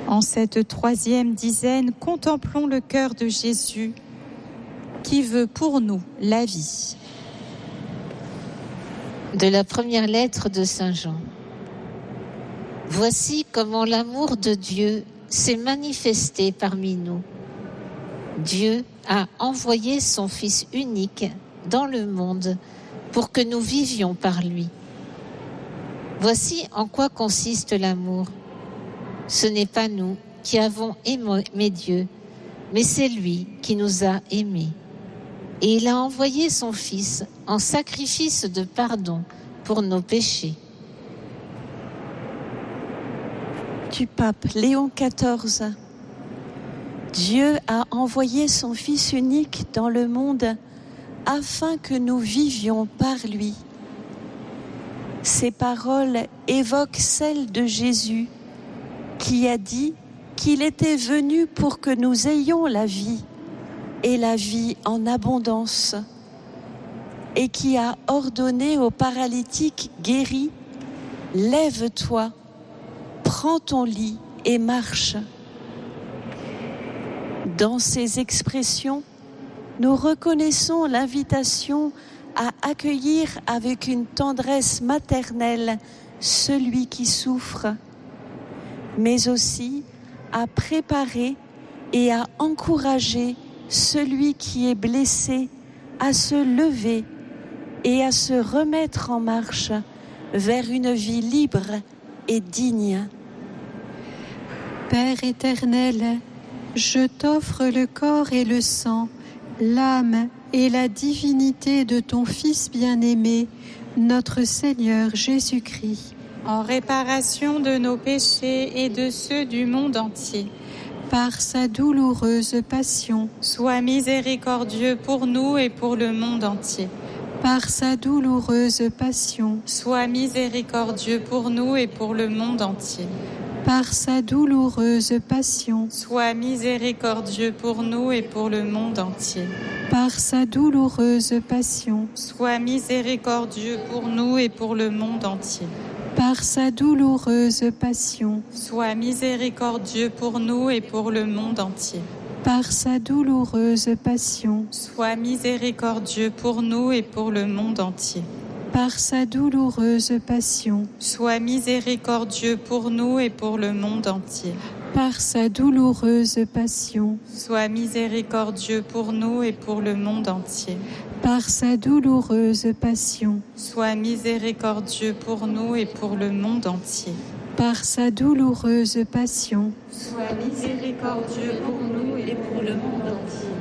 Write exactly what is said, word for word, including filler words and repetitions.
En cette troisième dizaine, contemplons le cœur de Jésus qui veut pour nous la vie. De la première lettre de Saint Jean. Voici comment l'amour de Dieu s'est manifesté parmi nous. Dieu a envoyé son Fils unique dans le monde pour que nous vivions par lui. Voici en quoi consiste l'amour. Ce n'est pas nous qui avons aimé Dieu, mais c'est lui qui nous a aimés. Et il a envoyé son Fils en sacrifice de pardon pour nos péchés. Du pape Léon quatorze. Dieu a envoyé son Fils unique dans le monde afin que nous vivions par lui. Ces paroles évoquent celles de Jésus qui a dit qu'il était venu pour que nous ayons la vie et la vie en abondance, et qui a ordonné aux paralytiques guéris « Lève-toi, prends ton lit et marche ». Dans ces expressions, nous reconnaissons l'invitation à accueillir avec une tendresse maternelle celui qui souffre, mais aussi à préparer et à encourager celui qui est blessé à se lever et à se remettre en marche vers une vie libre et digne. Père éternel, je t'offre le corps et le sang, l'âme et la divinité de ton Fils bien-aimé, notre Seigneur Jésus-Christ, en réparation de nos péchés et de ceux du monde entier. Par sa douloureuse passion, sois miséricordieux pour nous et pour le monde entier. Par sa douloureuse passion, sois miséricordieux pour nous et pour le monde entier. Par sa douloureuse passion, sois miséricordieux pour nous et pour le monde entier. Par sa douloureuse passion, sois miséricordieux pour nous et pour le monde entier. Par sa douloureuse passion, sois miséricordieux pour nous et pour le monde entier. Par sa douloureuse passion, sois miséricordieux pour nous et pour le monde entier. Par sa douloureuse passion, sois miséricordieux pour nous et pour le monde entier. Par sa douloureuse passion, sois miséricordieux pour nous et pour le monde entier. Par sa douloureuse passion, sois miséricordieux pour nous et pour le monde entier. Par sa douloureuse passion, sois miséricordieux pour nous et pour le monde entier.